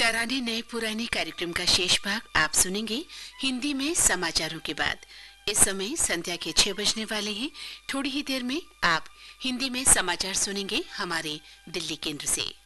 तराने नए पुराने कार्यक्रम का शेष भाग आप सुनेंगे हिंदी में समाचारों के बाद। इस समय संध्या के 6 बजने वाले हैं। थोड़ी ही देर में आप हिंदी में समाचार सुनेंगे हमारे दिल्ली केंद्र से।